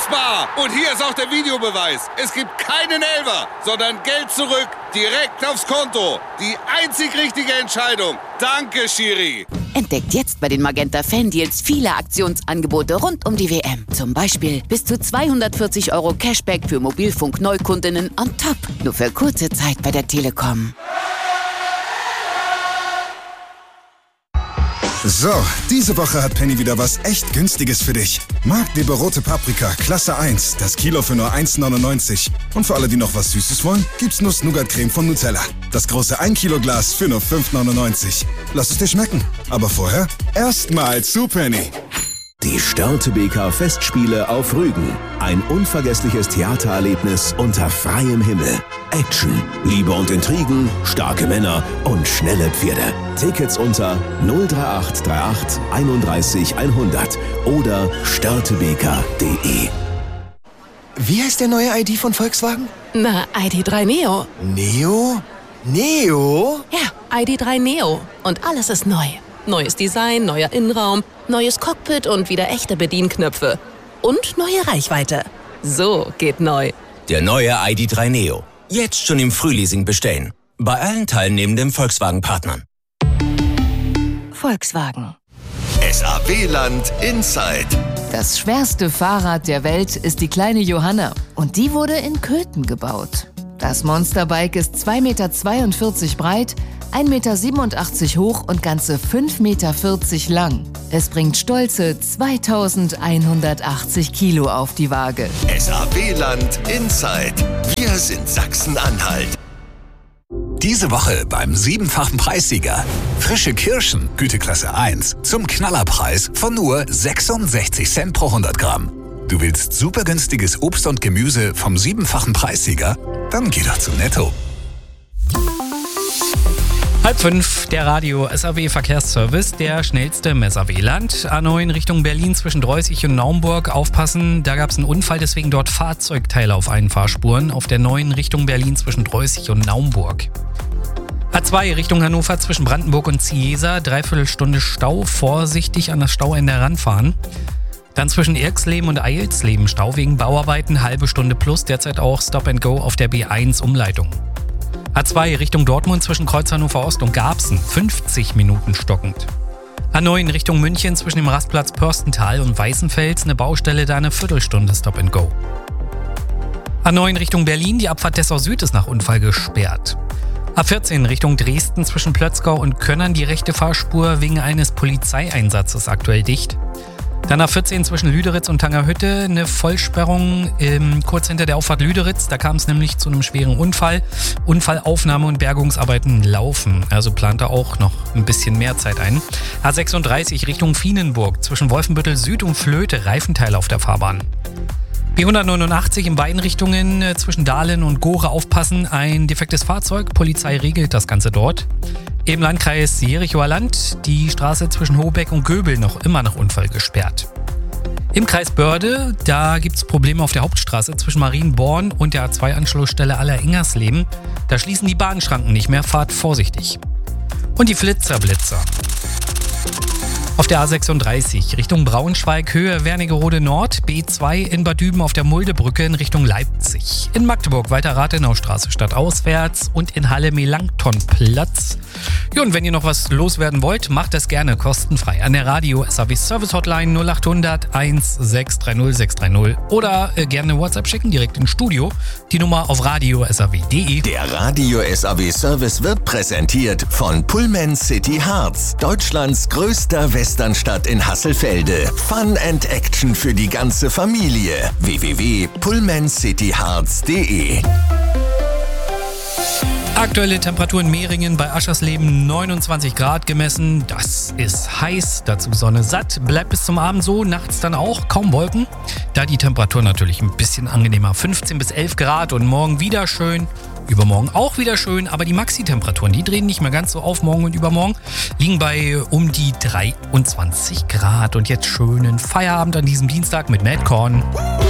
Unfassbar! Und hier ist auch der Videobeweis. Es gibt keinen Elfer, sondern Geld zurück, direkt aufs Konto. Die einzig richtige Entscheidung. Danke, Schiri. Entdeckt jetzt bei den Magenta Fan-Deals viele Aktionsangebote rund um die WM. Zum Beispiel bis zu 240 € Cashback für Mobilfunk-Neukundinnen on top. Nur für kurze Zeit bei der Telekom. So, diese Woche hat Penny wieder was echt Günstiges für dich. Marktleber rote Paprika, Klasse 1, das Kilo für nur 1,99. Und für alle, die noch was Süßes wollen, gibt's Nuss-Nougat-Creme von Nutella. Das große 1 Kilo Glas für nur 5,99. Lass es dir schmecken. Aber vorher erstmal zu Penny. Die Störtebeker Festspiele auf Rügen. Ein unvergessliches Theatererlebnis unter freiem Himmel. Action, Liebe und Intrigen, starke Männer und schnelle Pferde. Tickets unter 03838 31 100 oder störtebeker.de. Wie heißt der neue ID von Volkswagen? Na, ID.3 Neo. Neo? Neo? Ja, ID.3 Neo. Und alles ist neu. Neues Design, neuer Innenraum, neues Cockpit und wieder echte Bedienknöpfe. Und neue Reichweite. So geht neu. Der neue ID.3 Neo. Jetzt schon im Frühleasing bestellen. Bei allen teilnehmenden Volkswagen-Partnern. Volkswagen. SAW-Land Inside. Das schwerste Fahrrad der Welt ist die kleine Johanna. Und die wurde in Köthen gebaut. Das Monsterbike ist 2,42 Meter breit, 1,87 Meter hoch und ganze 5,40 Meter lang. Es bringt stolze 2180 Kilo auf die Waage. SAW-Land Inside. Wir sind Sachsen-Anhalt. Diese Woche beim 7-fachen Preissieger. Frische Kirschen, Güteklasse 1, zum Knallerpreis von nur 66 Cent pro 100 Gramm. Du willst super günstiges Obst und Gemüse vom 7-fachen Preissieger? Dann geh doch zu Netto. 4:30, der Radio SAW Verkehrsservice, der schnellste im SAW-Land. A9 Richtung Berlin zwischen Dreußig und Naumburg. Aufpassen, da gab es einen Unfall, deswegen dort Fahrzeugteile auf einen Fahrspuren. Auf der 9 Richtung Berlin zwischen Dreußig und Naumburg. A2 Richtung Hannover zwischen Brandenburg und Ciesa, 3/4 Stunde Stau. Vorsichtig an das Stauende heranfahren. Dann zwischen Irxleben und Eilsleben Stau wegen Bauarbeiten, halbe Stunde plus. Derzeit auch Stop and Go auf der B1 Umleitung. A2 Richtung Dortmund zwischen Kreuz Hannover Ost und Garbsen, 50 Minuten stockend. A9 Richtung München zwischen dem Rastplatz Pörstental und Weißenfels, eine Baustelle, da eine Viertelstunde Stop and Go. A9 Richtung Berlin, die Abfahrt Dessau Süd ist nach Unfall gesperrt. A14 Richtung Dresden zwischen Plötzgau und Könnern, die rechte Fahrspur wegen eines Polizeieinsatzes aktuell dicht. Dann A14 zwischen Lüderitz und Tangerhütte, eine Vollsperrung kurz hinter der Auffahrt Lüderitz. Da kam es nämlich zu einem schweren Unfall. Unfallaufnahme und Bergungsarbeiten laufen. Also plant da auch noch ein bisschen mehr Zeit ein. A36 Richtung Vienenburg zwischen Wolfenbüttel Süd und Flöte, Reifenteile auf der Fahrbahn. B189 in beiden Richtungen zwischen Dahlen und Gore aufpassen. Ein defektes Fahrzeug, Polizei regelt das Ganze dort. Im Landkreis Jerichoer Land, die Straße zwischen Hobeck und Göbel noch immer nach Unfall gesperrt. Im Kreis Börde, da gibt es Probleme auf der Hauptstraße zwischen Marienborn und der A2-Anschlussstelle Aller-Ingersleben. Da schließen die Bahnschranken nicht mehr, fahrt vorsichtig. Und die Flitzer. Auf der A36 Richtung Braunschweig, Höhe Wernigerode Nord, B2 in Bad Düben auf der Muldebrücke in Richtung Leipzig. In Magdeburg weiter Rathenaustraße stadtauswärts und in Halle Melanchthonplatz. Ja, und wenn ihr noch was loswerden wollt, macht das gerne kostenfrei an der Radio SAW Service Hotline 0800 1630 630 oder gerne WhatsApp schicken, direkt ins Studio. Die Nummer auf radio.saw.de. Der Radio SAW Service wird präsentiert von Pullman City Harz, Deutschlands größter Westernstadt in Hasselfelde. Fun and Action für die ganze Familie. www.pullmancityharz.de. Aktuelle Temperatur in Mehringen bei Aschersleben 29 Grad gemessen. Das ist heiß, dazu Sonne satt. Bleibt bis zum Abend so, nachts dann auch kaum Wolken. Da die Temperatur natürlich ein bisschen angenehmer. 15 bis 11 Grad und morgen wieder schön. Übermorgen auch wieder schön, aber die Maxi-Temperaturen, die drehen nicht mehr ganz so auf. Morgen und übermorgen liegen bei um die 23 Grad. Und jetzt schönen Feierabend an diesem Dienstag mit Madcorn.